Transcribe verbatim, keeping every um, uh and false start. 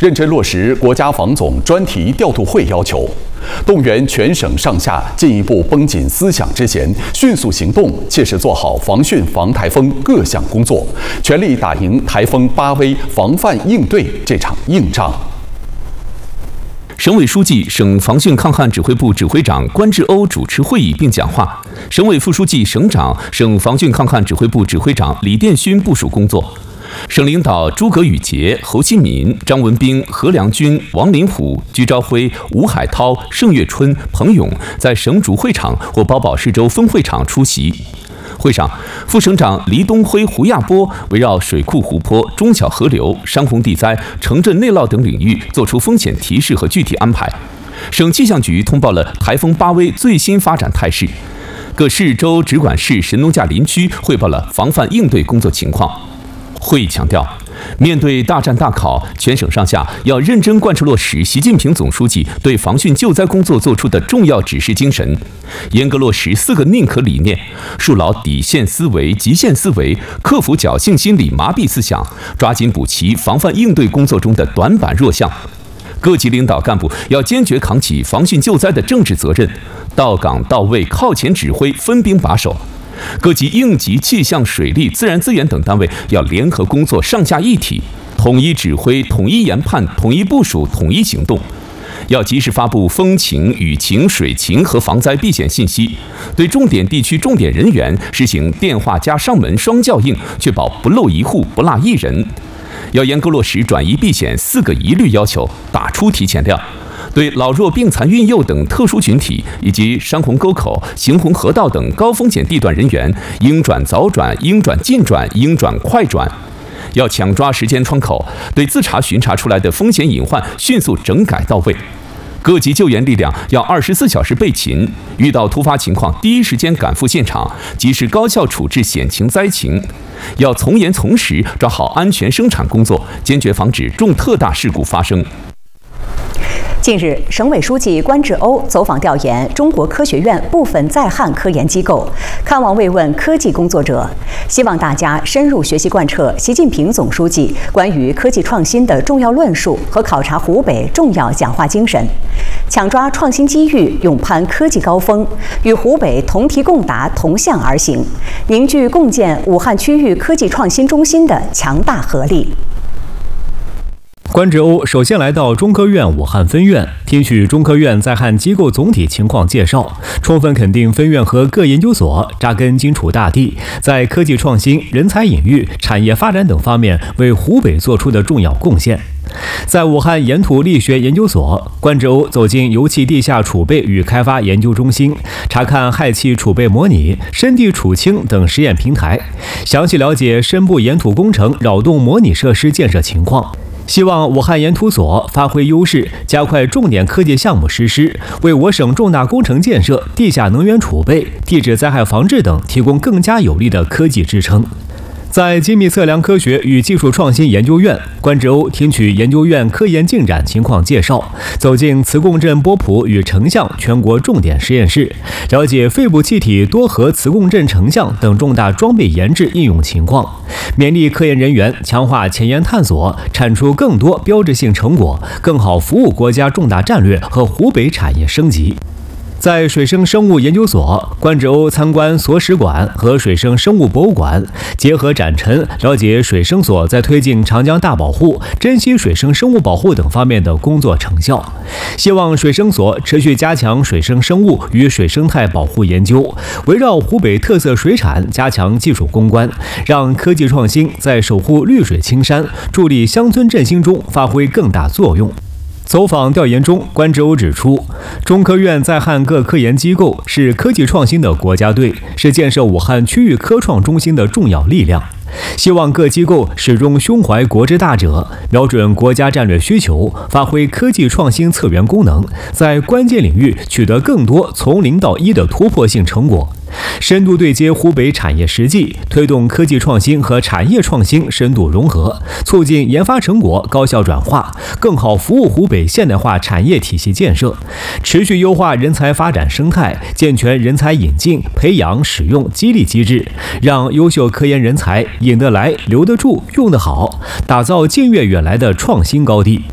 认真落实国家防总专题调度会要求，动员全省上下进一步绷紧思想之弦，迅速行动，切实做好防汛防台风各项工作，全力打赢台风巴威防范应对这场硬仗。 省委书记、省防汛抗旱指挥部指挥长关志欧主持会议并讲话，省委副书记、省长、省防汛抗旱指挥部指挥长李殿勋部署工作。省领导诸葛宇杰、侯新民、张文斌、何良军、王林虎、居昭辉、吴海涛、盛月春、彭勇在省主会场或宝宝市州分会场出席。会上，副省长黎东辉、胡亚波围绕水库、湖泊、中小河流、山洪地灾、城镇内涝等领域作出风险提示和具体安排。省气象局通报了台风巴威最新发展态势，各市州直管市神农架林区汇报了防范应对工作情况。会议强调，面对大战大考，全省上下要认真贯彻落实习近平总书记对防汛救灾工作作出的重要指示精神，严格落实四个宁可理念，树牢底线思维、极限思维，克服侥幸心理、麻痹思想，抓紧补齐防范应对工作中的短板弱项。各级领导干部要坚决扛起防汛救灾的政治责任，到岗到位、靠前指挥、分兵把守。各级应急气象、水利、自然资源等单位要联合工作，上下一体，统一指挥、统一研判、统一部署、统一行动。要及时发布风情、雨情、水情和防灾避险信息，对重点地区重点人员实行电话加上门双校应，确保不漏一户、不落一人。要严格落实转移避险四个一律要求，打出提前量。对老弱病残孕幼等特殊群体以及山洪沟口、行洪河道等高风险地段人员，应转早转、应转近转、应转快转。要抢抓时间窗口，对自查巡查出来的风险隐患迅速整改到位。各级救援力量要二十四小时备勤，遇到突发情况第一时间赶赴现场，及时高效处置险情灾情。要从严从实抓好安全生产工作，坚决防止重特大事故发生。 近日，省委书记关志欧走访调研中国科学院部分在汉科研机构，看望慰问科技工作者，希望大家深入学习贯彻习近平总书记关于科技创新的重要论述和考察湖北重要讲话精神，抢抓创新机遇，勇攀科技高峰，与湖北同题共达、同向而行，凝聚共建武汉区域科技创新中心的强大合力。 关志欧首先来到中科院武汉分院，听取中科院在汉机构总体情况介绍，充分肯定分院和各研究所扎根荆楚大地，在科技创新、人才引育、产业发展等方面为湖北做出的重要贡献。在武汉岩土力学研究所，关志欧走进油气地下储备与开发研究中心，查看氦气储备模拟、深地储氢等实验平台，详细了解深部岩土工程扰动模拟设施建设情况。希望武汉岩土所发挥优势，加快重点科技项目实施，为我省重大工程建设、地下能源储备、地质灾害防治等提供更加有力的科技支撑。在精密测量科学与技术创新研究院，关志欧听取研究院科研进展情况介绍，走进磁共振波谱与成像全国重点实验室，了解肺部气体多核磁共振成像等重大装备研制应用情况，勉励科研人员强化前沿探索，产出更多标志性成果，更好服务国家重大战略和湖北产业升级。在水生生物研究所，关志欧参观所史馆和水生生物博物馆，结合展陈，了解水生所在推进长江大保护、珍稀水生生物保护等方面的工作成效。希望水生所持续加强水生生物与水生态保护研究，围绕湖北特色水产加强技术攻关，让科技创新在守护绿水青山、助力乡村振兴中发挥更大作用。走访调研中，关志欧指出，中科院在汉各科研机构是科技创新的国家队，是建设武汉区域科创中心的重要力量。希望各机构始终胸怀国之大者，瞄准国家战略需求，发挥科技创新策源功能，在关键领域取得更多从零到一的突破性成果。深度对接湖北产业实际，推动科技创新和产业创新深度融合，促进研发成果高效转化，更好服务湖北现代化产业体系建设，持续优化人才发展生态，健全人才引进、培养、使用激励机制，让优秀科研人才引得来、留得住、用得好，打造近悦远来的创新高地。